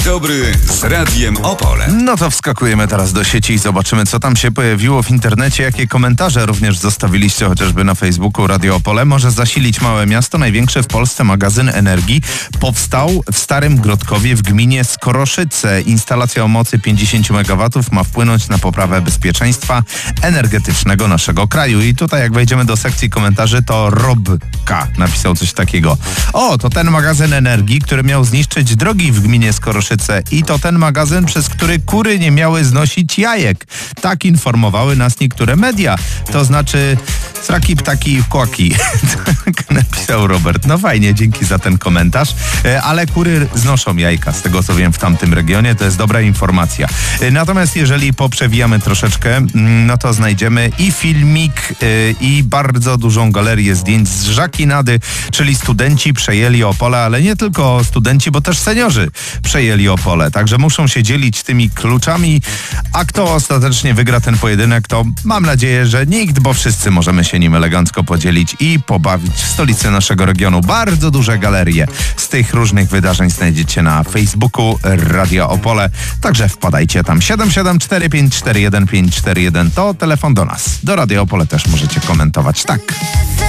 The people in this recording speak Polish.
Dobry z Radiem Opole. No to wskakujemy teraz do sieci i zobaczymy, co tam się pojawiło w internecie, jakie komentarze również zostawiliście chociażby na Facebooku Radio Opole. Może zasilić małe miasto. Największy w Polsce magazyn energii powstał w Starym Grodkowie w gminie Skoroszyce. Instalacja o mocy 50 MW ma wpłynąć na poprawę bezpieczeństwa energetycznego naszego kraju. I tutaj jak wejdziemy do sekcji komentarzy, to Robka napisał coś takiego. O, to ten magazyn energii, który miał zniszczyć drogi w gminie Skoroszyce. I to ten magazyn, przez który kury nie miały znosić jajek. Tak informowały nas niektóre media. To znaczy sraki, ptaki i kłaki. Tak napisał Robert. No fajnie, dzięki za ten komentarz. Ale kury znoszą jajka, z tego co wiem, w tamtym regionie. To jest dobra informacja. Natomiast jeżeli poprzewijamy troszeczkę, no to znajdziemy i filmik, i bardzo dużą galerię zdjęć z Żakinady, czyli studenci przejęli Opole, ale nie tylko studenci, bo też seniorzy przejęli Opole. Także muszą się dzielić tymi kluczami, a kto ostatecznie wygra ten pojedynek, to mam nadzieję, że nikt, bo wszyscy możemy się nim elegancko podzielić i pobawić w stolicy naszego regionu. Bardzo duże galerie z tych różnych wydarzeń znajdziecie na Facebooku Radio Opole. Także wpadajcie tam. 774541541 to telefon do nas. Do Radio Opole też możecie komentować. Tak.